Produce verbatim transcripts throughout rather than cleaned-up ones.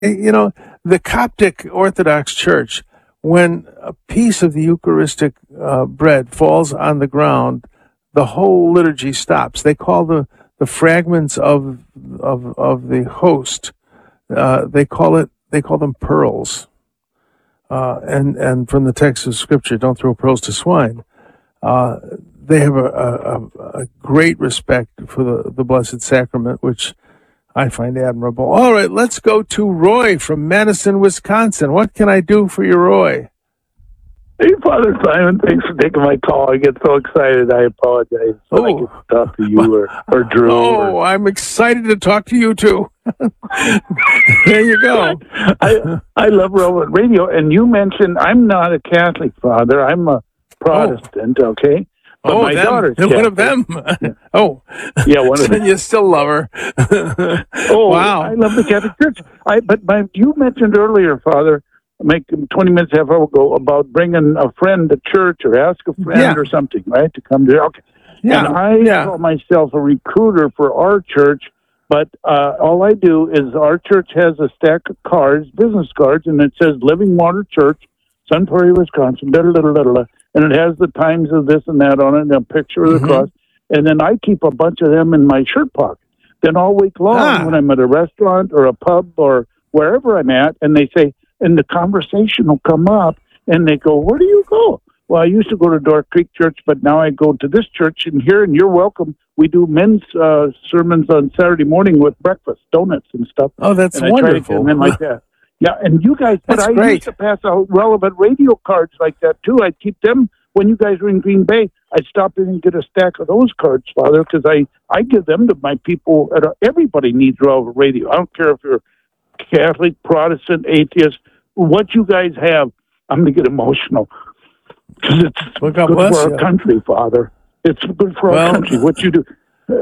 you know, the Coptic Orthodox Church, when a piece of the Eucharistic uh, bread falls on the ground, the whole liturgy stops. They call the, the fragments of of of the host. Uh, they call it. They call them pearls. Uh, and and from the text of Scripture, don't throw pearls to swine. Uh, they have a, a, a great respect for the, the Blessed Sacrament, which I find admirable. All right, let's go to Roy from Madison, Wisconsin. What can I do for you, Roy? Hey, Father Simon, thanks for taking my call. I get so excited. I apologize when I get to talk to you or, or Drew. Oh, or... I'm excited to talk to you, too. There you go. I, I love Relevant Radio, and you mentioned I'm not a Catholic, Father. I'm a Protestant, oh. okay? But oh, my them. daughter's Catholic. One of them. Oh. Yeah, one of them. You still love her. Oh, wow. I love the Catholic Church. I, but my, you mentioned earlier, Father, make twenty minutes, half hour ago, about bringing a friend to church or ask a friend yeah. or something, right, to come to. Okay. Yeah. And I yeah. call myself a recruiter for our church, but uh, all I do is our church has a stack of cards, business cards, and it says Living Water Church, Sun Prairie, Wisconsin, da da da da da, and it has the times of this and that on it, and a picture of the mm-hmm. cross. And then I keep a bunch of them in my shirt pocket. Then all week long, ah. when I'm at a restaurant or a pub or wherever I'm at, and they say, and the conversation will come up, and they go, where do you go? Well, I used to go to Door Creek Church, but now I go to this church in here, and you're welcome. We do men's uh, sermons on Saturday morning with breakfast, donuts and stuff. Oh, that's and wonderful. I try to get them in like that. Yeah, and you guys, but that's I great. used to pass out relevant radio cards like that, too. I'd keep them. When you guys were in Green Bay, I'd stop in and get a stack of those cards, Father, because I, I give them to my people. At a, everybody needs relevant radio. I don't care if you're Catholic, Protestant, atheist, what you guys have. I'm going to get emotional because it's well, good for our you. country, Father. It's good for well, our country. What you do,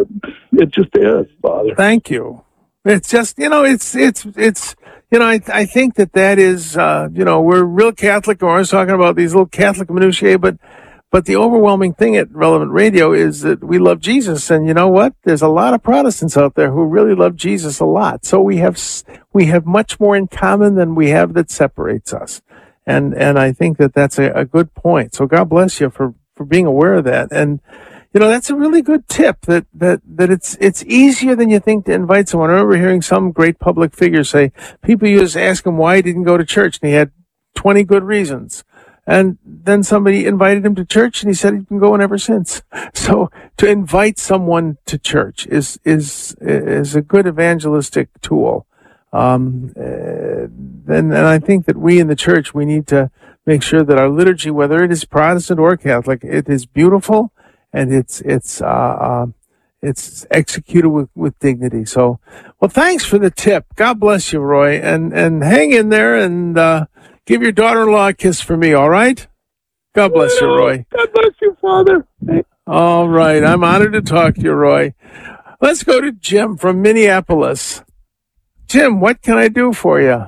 it just is, Father. Thank you. It's just, you know, it's, it's, it's, you know, I, I think that that is, uh, you know, we're real Catholic, or I was talking about these little Catholic minutiae, but, but the overwhelming thing at Relevant Radio is that we love Jesus. And you know what? There's a lot of Protestants out there who really love Jesus a lot. So we have, we have much more in common than we have that separates us. And, and I think that that's a, a good point. So God bless you for, for being aware of that. And, you know, that's a really good tip that, that, that it's, it's easier than you think to invite someone. I remember hearing some great public figure say, people used to ask him why he didn't go to church, and he had twenty good reasons. And then somebody invited him to church, and he said he's been going ever since. So to invite someone to church is, is, is a good evangelistic tool. Um, and, and I think that we in the church, we need to make sure that our liturgy, whether it is Protestant or Catholic, it is beautiful. And it's it's uh, uh, it's executed with, with dignity. So, well, thanks for the tip. God bless you, Roy, and and hang in there and uh, give your daughter-in-law a kiss for me. All right? God bless you, Roy. God bless you, Father. All right, I'm honored to talk to you, Roy. Let's go to Jim from Minneapolis. Jim, what can I do for you?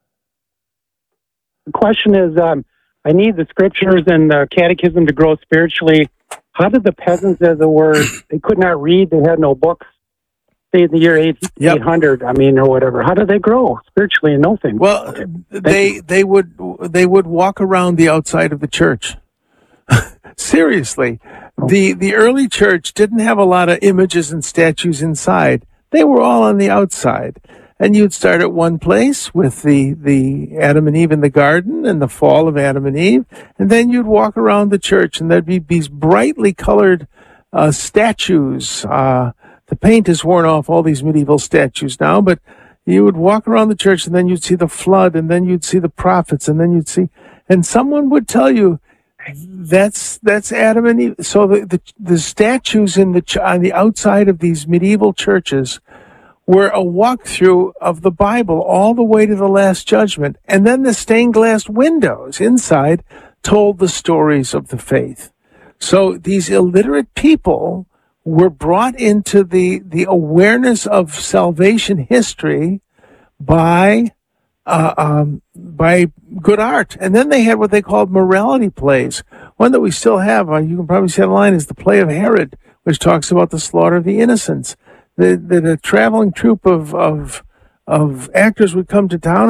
The question is, um, I need the scriptures and the catechism to grow spiritually. How did the peasants, as it were, they could not read, they had no books, say in the year eight hundred, yep. I mean, or whatever. How did they grow spiritually and know things? Well, okay. they they would they would walk around the outside of the church. Seriously. Oh. The the early church didn't have a lot of images and statues inside. They were all on the outside. And you'd start at one place with the, the Adam and Eve in the garden and the fall of Adam and Eve. And then you'd walk around the church, and there'd be these brightly colored uh, statues. Uh, the paint has worn off all these medieval statues now, but you would walk around the church, and then you'd see the flood, and then you'd see the prophets, and then you'd see, and someone would tell you, that's that's Adam and Eve. So the the, the statues in the ch- on the outside of these medieval churches were a walkthrough of the Bible all the way to the Last Judgment. And then the stained glass windows inside told the stories of the faith. So these illiterate people were brought into the, the awareness of salvation history by uh, um, by good art. And then they had what they called morality plays. One that we still have, uh, you can probably see online, is the play of Herod, which talks about the slaughter of the innocents. That a traveling troupe of, of of actors would come to town